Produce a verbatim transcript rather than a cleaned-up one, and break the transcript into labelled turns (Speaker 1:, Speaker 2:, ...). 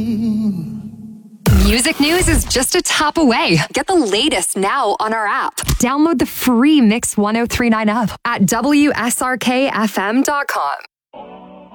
Speaker 1: Music news is just a tap away. Get the latest now on our app. Download the free Mix ten thirty-nine app at W S R K F M dot com.